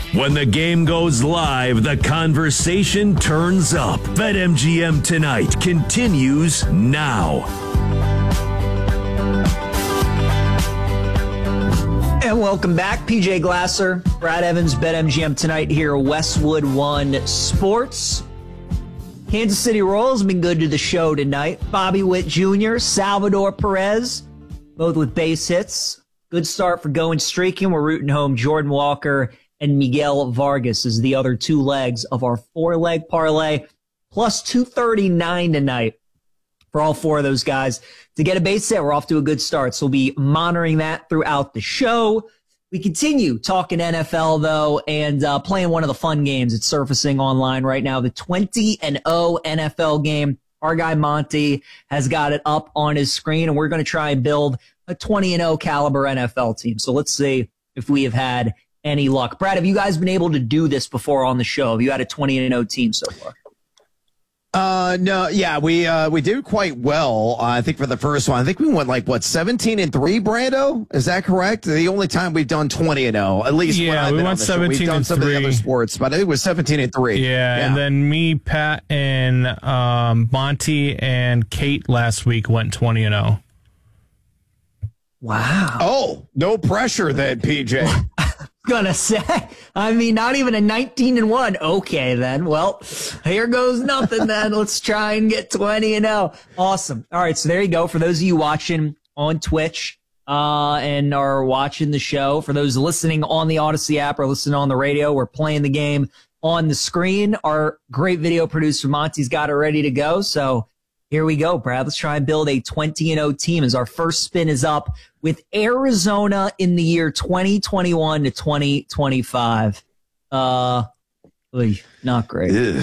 When the game goes live, the conversation turns up. BetMGM Tonight continues now. And welcome back. PJ Glasser, Brad Evans, BetMGM Tonight here, Westwood One Sports. Kansas City Royals have been good to the show tonight. Bobby Witt Jr., Salvador Perez, both with base hits. Good start for going streaking. We're rooting home Jordan Walker and Miguel Vargas as the other two legs of our four-leg parlay. Plus 239 tonight for all four of those guys to get a base hit. We're off to a good start, so we'll be monitoring that throughout the show. We continue talking NFL, though, and playing one of the fun games that's surfacing online right now, the 20-0 NFL game. Our guy Monty has got it up on his screen, and we're going to try and build a 20-0 caliber NFL team. So let's see if we have had any luck. Brad, have you guys been able to do this before on the show? Have you had a 20-0 team so far? No, yeah, we did quite well. I think for the first one, I think we went 17-3, Brando? Is that correct? The only time we've done 20-0, at least. Yeah, we went 17-3. We've done some of the other sports, but it was 17-3. Yeah, and then me, Pat, and Monty and Kate last week went 20-0. Wow. Oh, no pressure then, PJ. Gonna say, I mean, not even a 19-1. Okay, then. Well, here goes nothing then. Let's try and get 20-0. Awesome. All right, so there you go. For those of you watching on Twitch and are watching the show, for those listening on the Odyssey app or listening on the radio, we're playing the game on the screen. Our great video producer Monty's got it ready to go. So here we go, Brad. Let's try and build a 20-0 team as our first spin is up with Arizona in the year 2021 to 2025. Not great.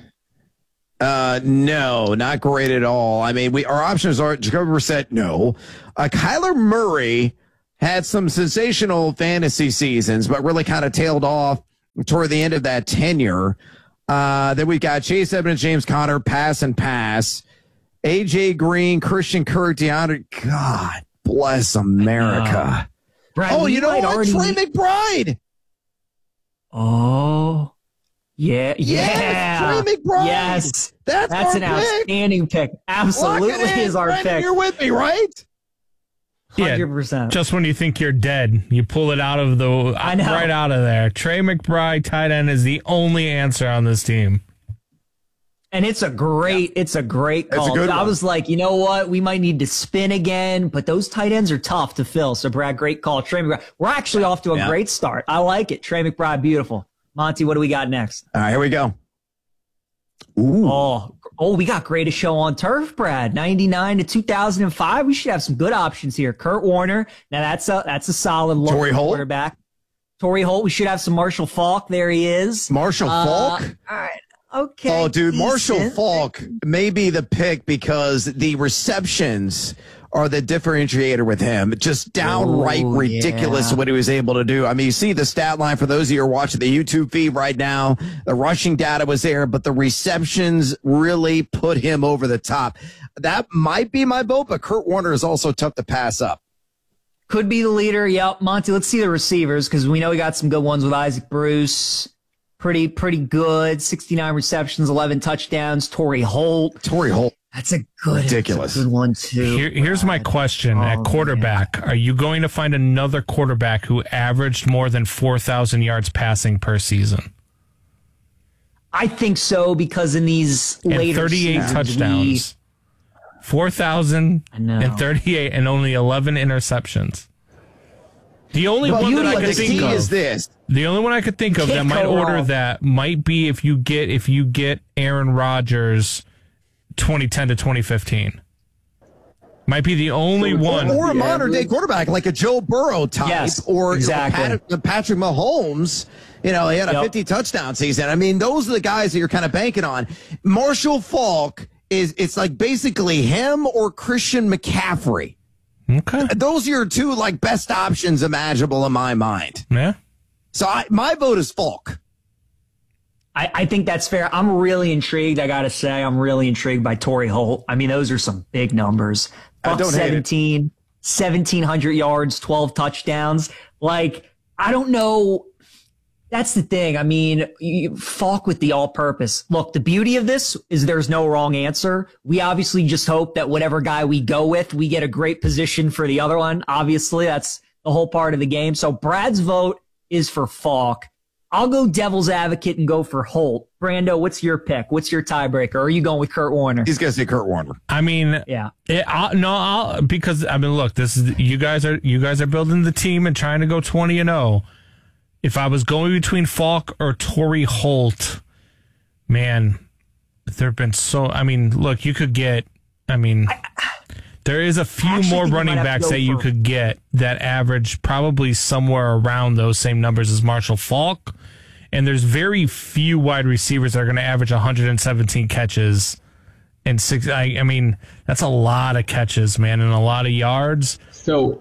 No, not great at all. I mean, our options are Jacoby Brissett, no. Kyler Murray had some sensational fantasy seasons, but really kind of tailed off toward the end of that tenure. Then we got Chase Edmonds, James Conner, pass and pass. AJ Green, Christian Kirk, DeAndre. God bless America. Brad, you know what? Trey McBride. Oh, yeah. Trey McBride. Yes. That's an outstanding pick. Absolutely is our pick. You're with me, right? 100%. Yeah, just when you think you're dead, you pull it out of right out of there. Trey McBride, tight end, is the only answer on this team. And it's a great call. I was like, you know what? We might need to spin again, but those tight ends are tough to fill. So, Brad, great call. Trey McBride. We're actually off to a great start. I like it. Trey McBride, beautiful. Monty, what do we got next? All right, here we go. Ooh. Oh, we got greatest show on turf, Brad. 99 to 2005. We should have some good options here. Kurt Warner. Now that's a solid look. Torrey Holt. Quarterback. Torrey Holt. We should have some Marshall Faulk. There he is. Marshall Faulk? All right. Okay. Oh, dude, decent. Marshall Faulk may be the pick because the receptions are the differentiator with him. Just downright ridiculous what he was able to do. I mean, you see the stat line for those of you who are watching the YouTube feed right now. The rushing data was there, but the receptions really put him over the top. That might be my vote, but Kurt Warner is also tough to pass up. Could be the leader. Yep. Monty, let's see the receivers because we know we got some good ones with Isaac Bruce. Pretty good. 69 receptions, 11 touchdowns. Torrey Holt. That's a good, ridiculous. That's a good one, too. Here's my question. At quarterback, are you going to find another quarterback who averaged more than 4,000 yards passing per season? I think so because in these later 38 touchdowns. 4,038 and only 11 interceptions. The only one that I could think of is this. The only one I could think of that might order that might be if you get Aaron Rodgers 2010 to 2015ing. Might be the only one. Or a modern day quarterback like a Joe Burrow type or Patrick Mahomes. You know, he had a 50 touchdown season. I mean, those are the guys that you're kind of banking on. Marshall Faulk it's like basically him or Christian McCaffrey. Okay. Those are your two like best options imaginable in my mind. Yeah. So my vote is Falk. I think that's fair. I'm really intrigued. I got to say, I'm really intrigued by Torrey Holt. I mean, those are some big numbers. I don't 1,700 yards, 12 touchdowns. Like, I don't know. That's the thing. I mean, Falk with the all-purpose. Look, the beauty of this is there's no wrong answer. We obviously just hope that whatever guy we go with, we get a great position for the other one. Obviously, that's the whole part of the game. So Brad's vote is for Falk. I'll go devil's advocate and go for Holt. Brando, what's your pick? What's your tiebreaker? Or are you going with Kurt Warner? He's going to say Kurt Warner. I mean, yeah. Because I mean, look, this is you guys are building the team and trying to go 20-0. If I was going between Falk or Torrey Holt, man, there have been look, you could get, there is a few more running backs that you could get that average probably somewhere around those same numbers as Marshall Falk. And there's very few wide receivers that are going to average 117 catches and six. I mean, that's a lot of catches, man, and a lot of yards. So,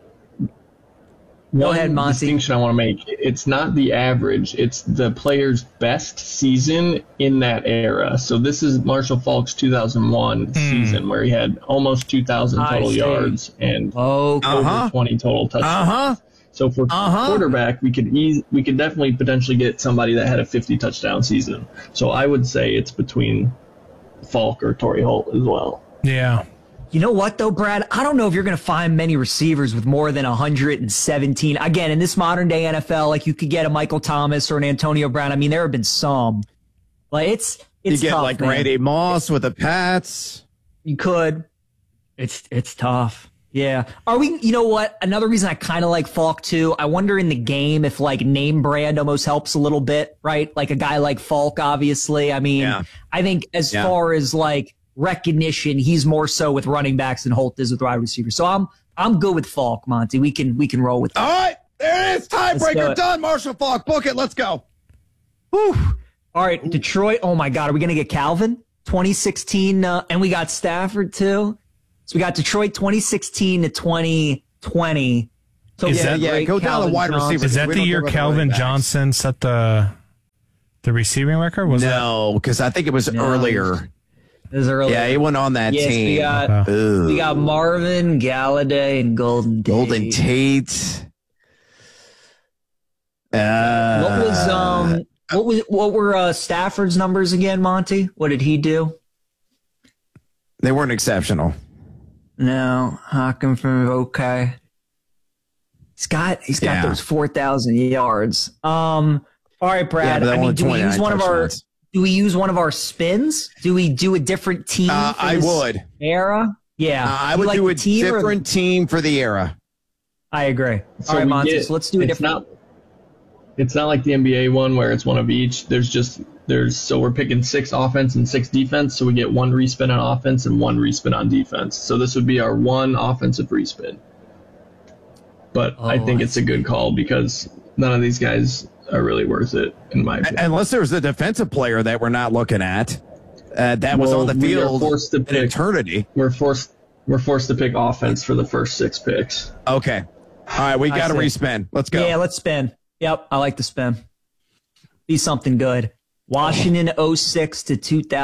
go ahead, Monty. Distinction I want to make: it's not the average; it's the player's best season in that era. So this is Marshall Falk's 2001 season, where he had almost 2,000 total yards and over 20 total touchdowns. So for quarterback, we could definitely potentially get somebody that had a 50 touchdown season. So I would say it's between Falk or Torrey Holt as well. Yeah. You know what, though, Brad? I don't know if you're going to find many receivers with more than 117. Again, in this modern day NFL, like you could get a Michael Thomas or an Antonio Brown. I mean, there have been some. Like it's you get tough, like man. Randy Moss with the Pats. You could. It's tough. Yeah. Are we, you know what? Another reason I kind of like Falk too. I wonder in the game if like name brand almost helps a little bit, right? Like a guy like Falk, obviously. I mean, I think as far as like recognition, he's more so with running backs than Holt is with wide receivers. So I'm good with Falk, Monty. We can roll with that. All right. There it is. Tiebreaker done. Marshall Falk. Book it. Let's go. Whew. All right. Detroit. Oh my God. Are we going to get Calvin? 2016. And we got Stafford too. So we got Detroit 2016 to 2020. So go down the wide receiver. Is that the year Calvin Johnson set the receiving record? No, because I think it was earlier. It was earlier. Yeah, he went on that team. We got Marvin, Galladay, and Golden Tate. Golden Tate. What were Stafford's numbers again, Monty? What did he do? They weren't exceptional. No, Hockenson from okay. He's got those 4,000 yards. All right, Brad. Yeah, I mean, do we use one of our spins? Do we do a different team? I would. Era? Yeah. I would do a different team for the era. I agree. So all right, Monty. So let's do a different. It's not like the NBA one where it's one of each. So we're picking 6 offense and 6 defense. So we get 1 respin on offense and 1 respin on defense. So this would be our 1 offensive respin. But I think it's a good call because none of these guys are really worth it, in my opinion. Unless there's a defensive player that we're not looking at that was on the field in eternity. We're forced to pick offense for the first 6 picks. Okay. All right, we got to respin. Let's go. Yeah, let's spin. Yep, I like the spin. Be something good. Washington 06 to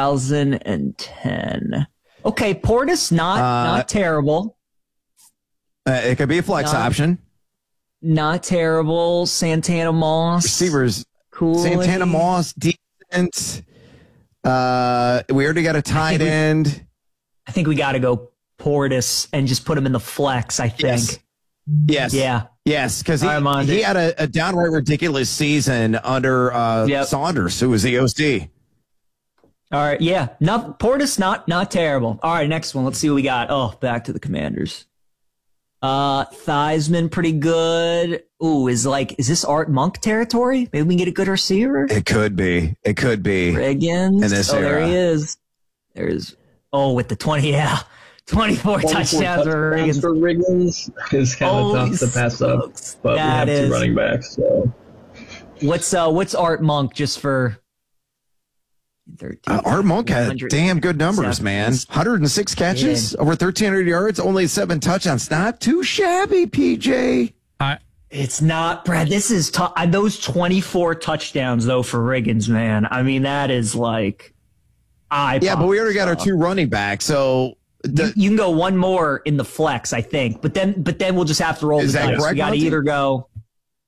2010. Okay, Portis, not terrible. It could be a flex option. Not terrible. Santana Moss. Receivers. Cool. Santana Moss, defense. We already got a tight end. I think we got to go Portis and just put him in the flex, I think. Yes. Yeah. Yes, because he had a downright ridiculous season under Saunders, who was the OC. All right, yeah. Portis, not terrible. All right, next one. Let's see what we got. Oh, back to the Commanders. Theismann, pretty good. Ooh, is this Art Monk territory? Maybe we can get a good receiver? It could be. Riggins. In this era. There he is. With the 20, 24 touchdowns for Riggins is kind of tough to pass up, but we have 2 running backs. So, what's Art Monk just for? 13, Art Monk had damn good numbers, man. 106 catches, over 1,300 yards, only 7 touchdowns. Not too shabby, PJ. It's not, Brad. This is tough. Those 24 touchdowns though for Riggins, man. I mean, that is like Yeah, but we already got our 2 running backs, so. You can go 1 more in the flex, I think, but then we'll just have to roll the dice. We got to either go.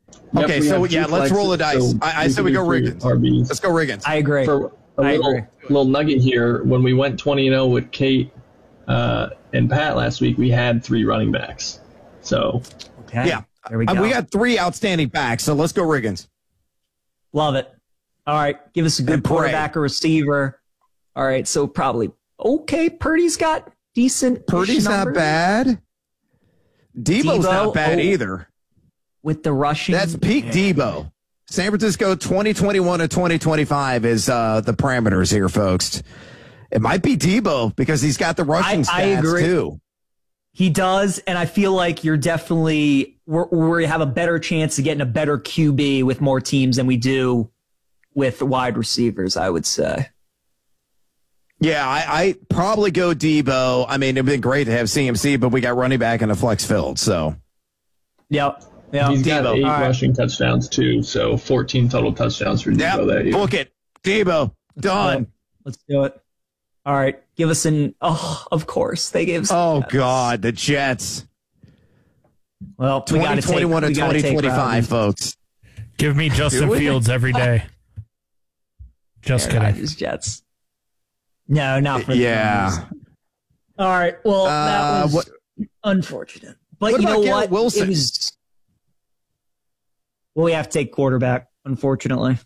Okay, we so have two let's roll the dice. so I said we can go do three Riggins. RBs. Let's go Riggins. I agree. For a I agree. little nugget here, when we went 20-0 with Kate and Pat last week, we had 3 running backs. So Okay. Yeah. There we go. We got 3 outstanding backs, so let's go Riggins. Love it. All right. Give us a good And Pray. quarterback or receiver. All right. So probably, okay. Purdy's got decent. Purdy's not bad. Debo's not bad either. With the rushing. That's peak Debo. San Francisco 2021 to 2025 is the parameters here, folks. It might be Debo because he's got the rushing stats I agree. too. He does, and I feel like you're definitely we have a better chance of getting a better QB with more teams than we do with wide receivers, I would say. Yeah, I probably go Debo. I mean, it'd been great to have CMC, but we got running back in a flex field, so. Yep. he's got Debo. 8 All right. rushing touchdowns too. So 14 total touchdowns for Debo that year. Book it. Debo. Done. Let's do it. All right. Give us of course. They gave us. Oh, God. The Jets. Well, we got to take 2021 to we gotta take 2025, Rodgers. folks. Give me Justin Do it. Fields every day. Just Aaron kidding. Rodgers, Jets. No, not for the Yeah. Cardinals. All right. Well, that was what- unfortunate. But What you know about Garrett what? Wilson? It was. Well, we have to take quarterback, unfortunately.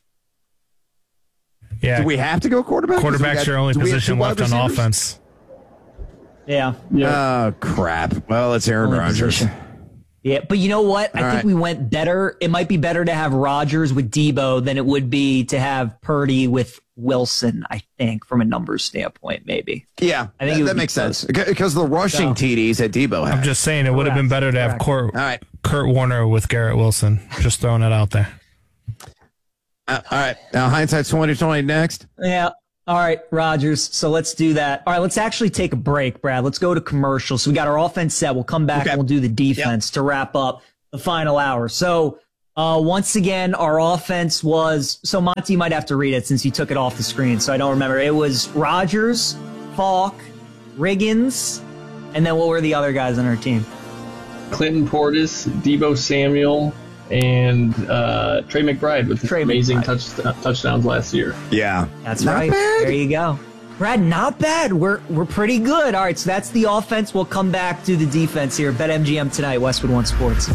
Yeah. Do we have to go quarterback? Quarterback's your only Do we have position two wide left on receivers? offense. Yeah. Oh, crap. Well, it's Aaron Only Rodgers. position. Yeah, but you know what? I All think right. we went better. It might be better to have Rodgers with Debo than it would be to have Purdy with Wilson, I think, from a numbers standpoint, maybe. Yeah, I think it would that be makes close. sense. Because the rushing So- TDs that Debo had. I'm just saying it would have been better to have Correct. All right. Kurt Warner with Garrett Wilson. Just throwing it out there. All right. Now, hindsight 2020 next. Yeah. All right, Rodgers. So let's do that. All right, let's actually take a break, Brad. Let's go to commercial. So we got our offense set. We'll come back Okay. and we'll do the defense to wrap up the final hour. So once again, our offense was, so Monty, you might have to read it since you took it off the screen. So I don't remember. It was Rodgers, Falk, Riggins, and then what were the other guys on our team? Clinton Portis, Debo Samuel, and Trey McBride with Trey amazing McBride. touchdowns last year. Yeah. That's Not right. bad. There you go. Brad, not bad. We're pretty good. All right, so that's the offense. We'll come back to the defense here. BetMGM tonight, Westwood One Sports.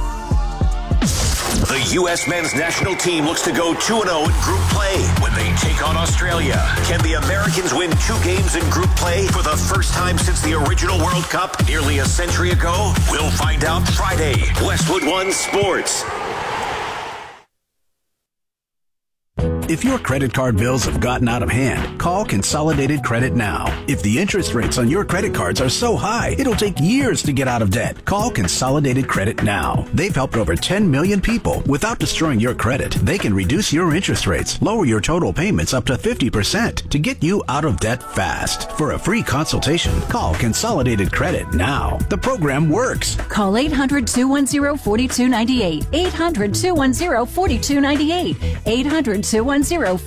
The U.S. men's national team looks to go 2-0 in group play when they take on Australia. Can the Americans win 2 games in group play for the first time since the original World Cup nearly a century ago? We'll find out Friday. Westwood One Sports. If your credit card bills have gotten out of hand, call Consolidated Credit now. If the interest rates on your credit cards are so high, it'll take years to get out of debt. Call Consolidated Credit now. They've helped over 10 million people. Without destroying your credit, they can reduce your interest rates, lower your total payments up to 50% to get you out of debt fast. For a free consultation, call Consolidated Credit now. The program works. Call 800-210-4298. 800-210-4298. 800-210-4298.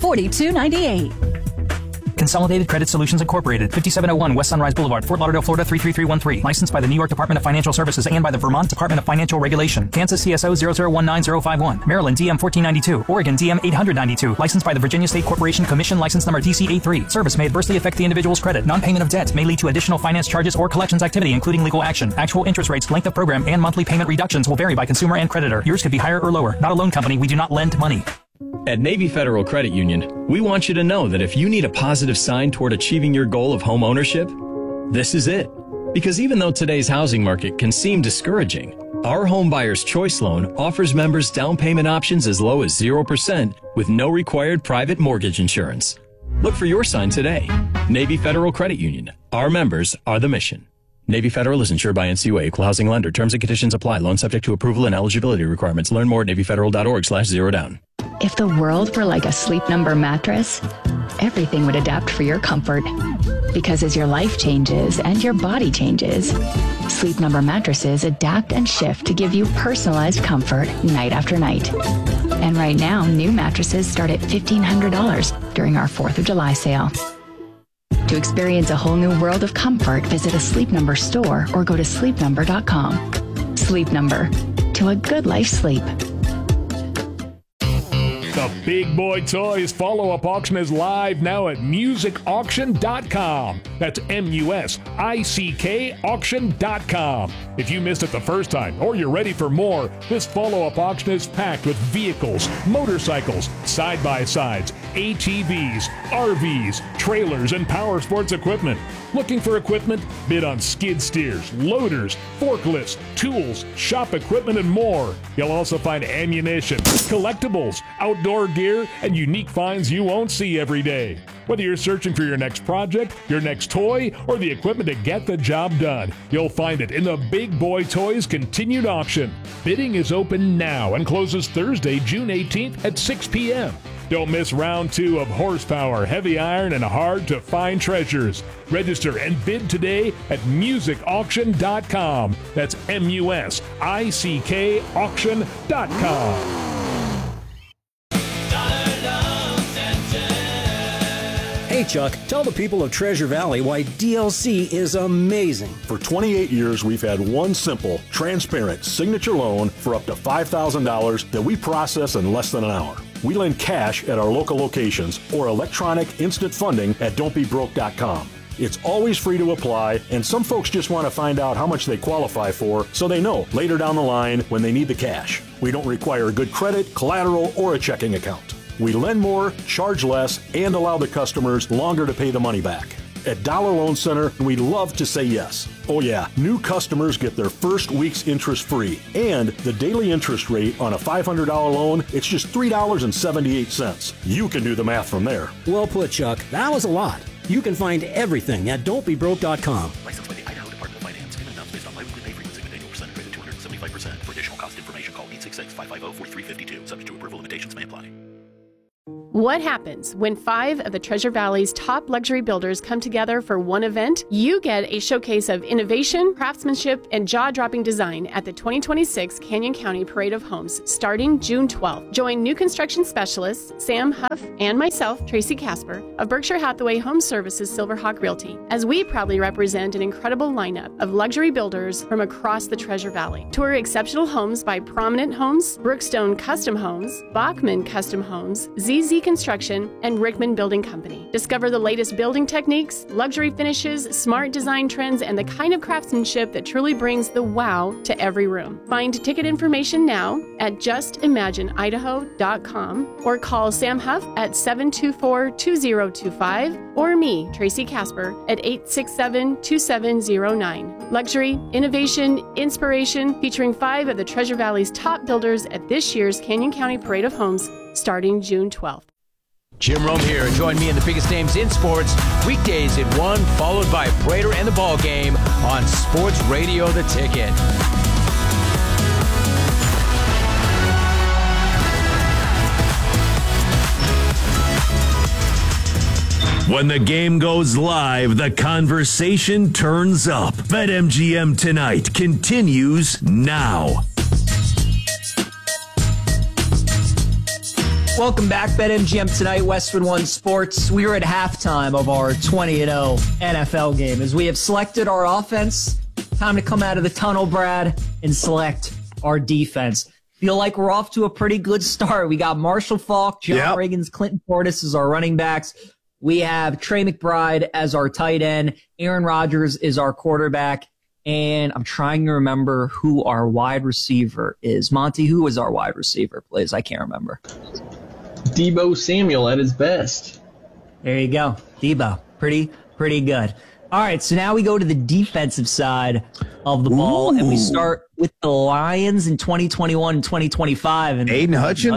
Consolidated Credit Solutions Incorporated, 5701 West Sunrise Boulevard, Fort Lauderdale, Florida 33313. Licensed by the New York Department of Financial Services and by the Vermont Department of Financial Regulation. Kansas CSO 0019051. Maryland DM 1492. Oregon DM 892. Licensed by the Virginia State Corporation Commission, license number DC83. Service may adversely affect the individual's credit. Non-payment of debt may lead to additional finance charges or collections activity, including legal action. Actual interest rates, length of program, and monthly payment reductions will vary by consumer and creditor. Yours could be higher or lower. Not a loan company. We do not lend money. At Navy Federal Credit Union, we want you to know that if you need a positive sign toward achieving your goal of home ownership, this is it. Because even though today's housing market can seem discouraging, our Home Buyer's Choice Loan offers members down payment options as low as 0% with no required private mortgage insurance. Look for your sign today. Navy Federal Credit Union. Our members are the mission. Navy Federal is insured by NCUA, equal housing lender. Terms and conditions apply. Loan subject to approval and eligibility requirements. Learn more at NavyFederal.org/zerodown. If the world were like a Sleep Number mattress, everything would adapt for your comfort. Because as your life changes and your body changes, Sleep Number mattresses adapt and shift to give you personalized comfort night after night. And right now, new mattresses start at $1,500 during our 4th of July sale. To experience a whole new world of comfort, visit a Sleep Number store or go to sleepnumber.com. Sleep Number. To a good life sleep. Big Boy Toys follow-up auction is live now at musicauction.com. That's MUSICK auction.com. If you missed it the first time or you're ready for more, this follow-up auction is packed with vehicles, motorcycles, side-by-sides, ATVs, RVs, trailers, and power sports equipment. Looking for equipment? Bid on skid steers, loaders, forklifts, tools, shop equipment, and more. You'll also find ammunition, collectibles, outdoor gear, and unique finds you won't see every day. Whether you're searching for your next project, your next toy, or the equipment to get the job done, you'll find it in the Big Boy Toys continued auction. Bidding is open now and closes Thursday, June 18th at 6 p.m. Don't miss round 2 of horsepower, heavy iron, and hard-to-find treasures. Register and bid today at musicauction.com. That's MUSICK auction.com. Hey Chuck, tell the people of Treasure Valley why DLC is amazing. For 28 years, we've had one simple, transparent signature loan for up to $5,000 that we process in less than an hour. We lend cash at our local locations or electronic instant funding at don'tbebroke.com. It's always free to apply, and some folks just want to find out how much they qualify for so they know later down the line when they need the cash. We don't require good credit, collateral, or a checking account. We lend more, charge less, and allow the customers longer to pay the money back. At Dollar Loan Center, we love to say yes. Oh yeah, new customers get their first week's interest free. And the daily interest rate on a $500 loan, it's just $3.78. You can do the math from there. Well put, Chuck. That was a lot. You can find everything at don'tbebroke.com. Licensed by the Idaho Department of Finance. Payment amounts based on biweekly pay frequency with annual percentage rate of 275%. For additional cost information, call 866-550-4352. Subject to approval, limitations may apply. What happens when 5 of the Treasure Valley's top luxury builders come together for one event? You get a showcase of innovation, craftsmanship, and jaw-dropping design at the 2026 Canyon County Parade of Homes starting June 12th. Join new construction specialists Sam Huff and myself, Tracy Casper, of Berkshire Hathaway Home Services Silverhawk Realty, as we proudly represent an incredible lineup of luxury builders from across the Treasure Valley. Tour exceptional homes by Prominent Homes, Brookstone Custom Homes, Bachman Custom Homes, ZZ Construction, and Rickman Building Company. Discover the latest building techniques, luxury finishes, smart design trends, and the kind of craftsmanship that truly brings the wow to every room. Find ticket information now at justimagineidaho.com or call Sam Huff at 724-2025 or me, Tracy Casper, at 867-2709. Luxury, innovation, inspiration, featuring 5 of the Treasure Valley's top builders at this year's Canyon County Parade of Homes starting June 12th. Jim Rome here. Join me in the biggest names in sports weekdays at 1, followed by Prater and the Ball Game on Sports Radio The Ticket. When the game goes live, the conversation turns up. BetMGM Tonight continues now. Welcome back, BetMGM Tonight, Westwood One Sports. We are at halftime of our 20-0 NFL game. As we have selected our offense, time to come out of the tunnel, Brad, and select our defense. Feel like we're off to a pretty good start. We got Marshall Faulk, John Riggins, Clinton Portis as our running backs. We have Trey McBride as our tight end. Aaron Rodgers is our quarterback. And I'm trying to remember who our wide receiver is. Monty, who is our wide receiver, please? I can't remember. Deebo Samuel at his best. There you go. Deebo. Pretty good. All right, so now we go to the defensive side of the ball, and we start with the Lions in 2021 and 2025. And Aiden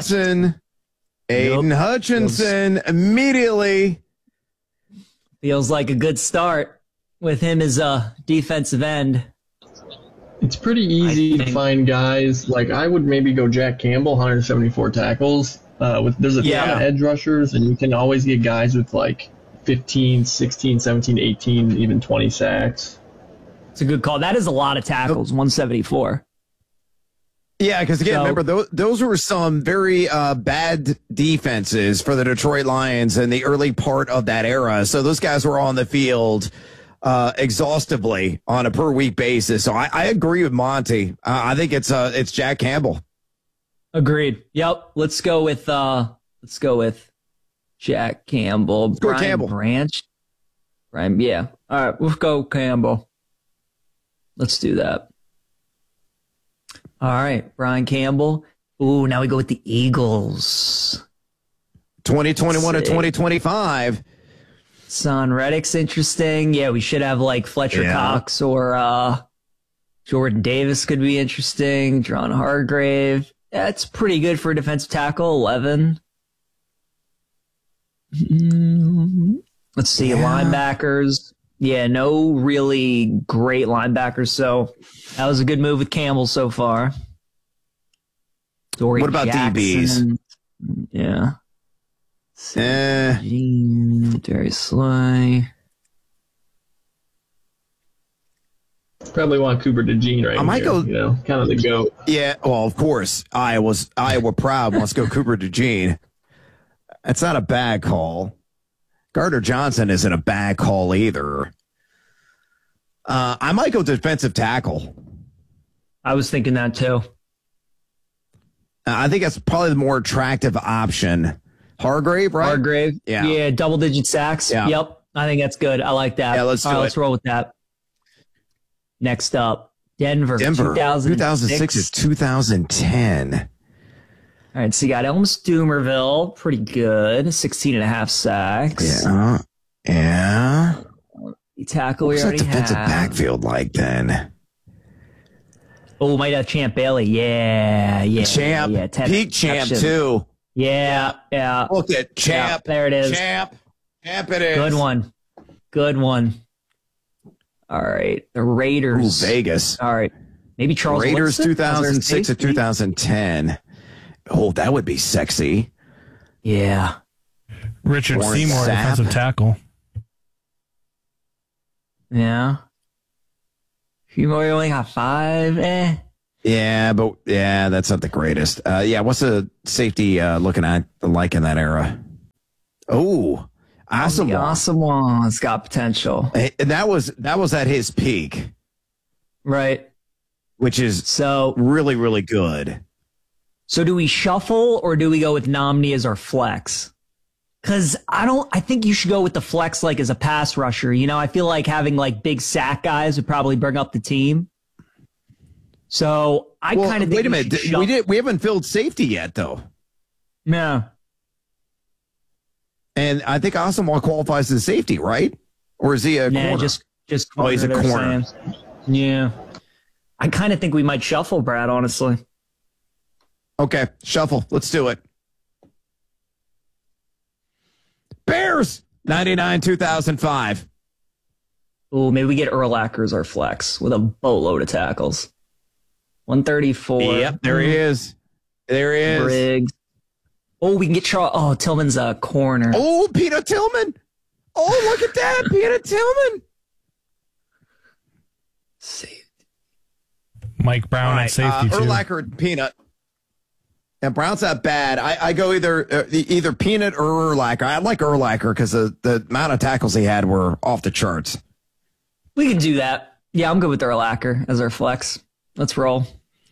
Hutchinson immediately. Feels like a good start with him as a defensive end. It's pretty easy to find guys. Like, I would maybe go Jack Campbell, 174 tackles. There's a ton of edge rushers, and you can always get guys with like 15, 16, 17, 18, even 20 sacks. It's a good call. That is a lot of tackles, 174. Yeah, because again, remember, those were some very bad defenses for the Detroit Lions in the early part of that era. So those guys were on the field exhaustively on a per-week basis. So I agree with Monty. I think it's Jack Campbell. Agreed. Yep. Let's go with Let's go with Jack Campbell. Let's go Brian Campbell. Branch. Brian, yeah. All right, we'll go Campbell. Let's do that. All right, Brian Campbell. Ooh, now we go with the Eagles. 2021 to 2025. Son Reddick's interesting. Yeah, we should have like Fletcher Cox or Jordan Davis could be interesting. John Hargrave. That's pretty good for a defensive tackle. 11. Let's see, linebackers. Yeah, no really great linebackers. So that was a good move with Campbell so far. Dory What about Jackson. DBs? Yeah. Darius Slay. Probably want Cooper DeJean right I might here, go, you know, kind of the GOAT. Yeah, well, of course. Iowa proud wants to go Cooper DeJean. That's not a bad call. Gardner Johnson isn't a bad call either. I might go defensive tackle. I was thinking that too. I think that's probably the more attractive option. Hargrave, right? Hargrave. Yeah, double-digit sacks. Yeah. Yep. I think that's good. I like that. Yeah, let's do it. Let's roll with that. Next up, Denver 2006 to 2010. All right, so you got Elms Doomerville. Pretty good. 16.5 sacks. Yeah. The tackle What's we that already defensive have. backfield like then? Oh, might have Champ Bailey. Yeah. Champ. Yeah, 10 Peak Champ, receptions. too. Yeah. Look at Champ. Yeah, there it is. Champ it is. Good one. All right. The Raiders. Ooh, Vegas. All right. Maybe Charles Raiders Woodson? 2006 to 2010. Oh, that would be sexy. Yeah. Richard Warren Seymour, Sapp. defensive tackle. Yeah. You only got 5. Yeah, but that's not the greatest. What's the safety looking at like in that era? Oh, awesome. Awesome one's got potential. And that was at his peak. Right. Which is so really, really good. So do we shuffle or do we go with Nomney as our flex? Because I think you should go with the flex like as a pass rusher. You know, I feel like having like big sack guys would probably bring up the team. So I kind of think wait a minute. We haven't filled safety yet though. No. And I think Asamoah qualifies as a safety, right? Or is he a corner? Just corner, he's a corner. Saying. Yeah. I kind of think we might shuffle, Brad, honestly. Okay, shuffle. Let's do it. Bears, 99, 2005. Oh, maybe we get Urlacher as our flex with a boatload of tackles. 134. Yep, there he is. There he is. Briggs. Oh, we can get Charles. Oh, Tillman's a corner. Oh, Peanut Tillman. Oh, look at that. Peanut Tillman. Safety. Mike Brown at safety, too. Urlacher and Peanut. And Brown's not bad. I go either Peanut or Urlacher. I like Urlacher because the amount of tackles he had were off the charts. We can do that. Yeah, I'm good with Urlacher as our flex. Let's roll.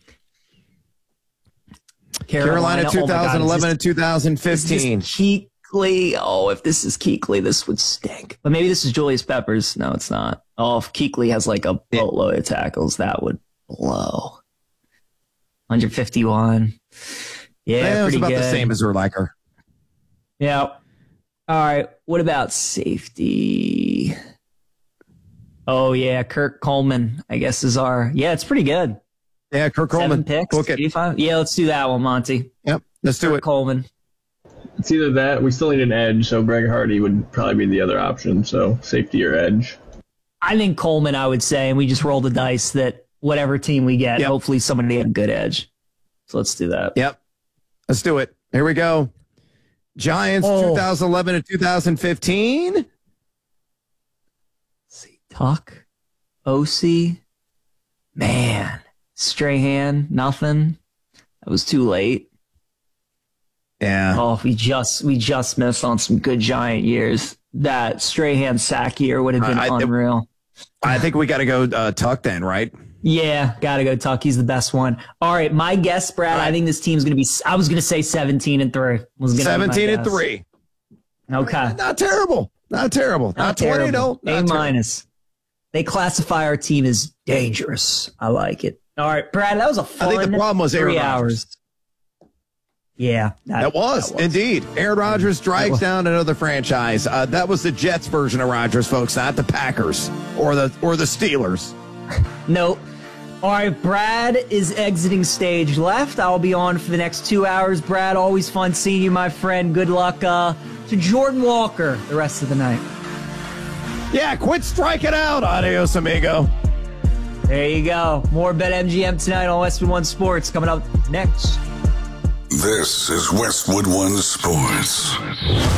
Carolina 2011 and 2015. Kuechly. Oh, if this is Kuechly, this would stink. But maybe this is Julius Peppers. No, it's not. Oh, if Kuechly has like a boatload of tackles, that would blow. 151. Yeah, it was pretty about good. the same as Urlacher. Yeah. All right. What about safety? Oh, yeah. Kirk Coleman, I guess, is our... Yeah, it's pretty good. Yeah, Kirk 7 Coleman. picks, Book it. 85? Yeah, let's do that one, Monty. Yep, let's do Kirk it. Coleman. It's either that. We still need an edge, so Greg Hardy would probably be the other option. So safety or edge. I think Coleman, I would say, and we just roll the dice that whatever team we get, hopefully somebody had a good edge. So let's do that. Yep. Let's do it. Here we go. Giants 2011 and 2015. See, Tuck, OC, man, Strahan, nothing. That was too late. Yeah. Oh, we just missed on some good Giant years. That Strahan sack year would have been unreal. I think we got to go Tuck then, right? Yeah, gotta go Tuck. He's the best one. All right, my guess, Brad. I think this team's gonna be. I was gonna say 17-3. 17-3. Okay, not terrible. Not terrible. Not 20. No, A-. They classify our team as dangerous. I like it. All right, Brad. That was a fun. I think the problem was Aaron 3 Rodgers. hours. Yeah, that was indeed. Aaron Rodgers drags down another franchise. That was the Jets version of Rodgers, folks, not the Packers or the Steelers. Nope. All right, Brad is exiting stage left. I'll be on for the next 2 hours. Brad, always fun seeing you, my friend. Good luck to Jordan Walker the rest of the night. Yeah, quit striking out. Adios, amigo. There you go. More BetMGM tonight on Westwood One Sports coming up next. This is Westwood One Sports.